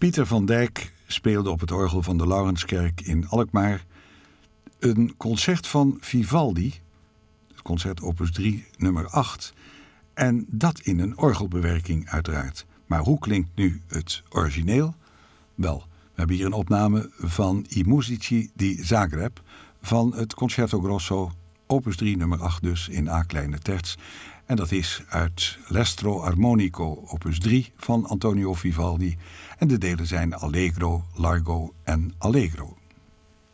Pieter van Dijk speelde op het orgel van de Laurenskerk in Alkmaar een concert van Vivaldi, het concert opus 3 nummer 8, en dat in een orgelbewerking uiteraard. Maar hoe klinkt nu het origineel? Wel, we hebben hier een opname van I Musici di Zagreb van het Concerto Grosso opus 3 nummer 8 dus in A kleine terts. En dat is uit l'Estro Armonico opus 3 van Antonio Vivaldi. En de delen zijn Allegro, Largo en Allegro.